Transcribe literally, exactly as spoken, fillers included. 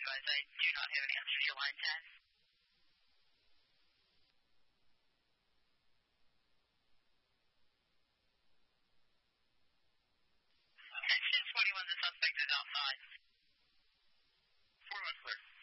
advise I do not have an answer to your line ten. ten twenty-one, the suspect is outside. four one clear.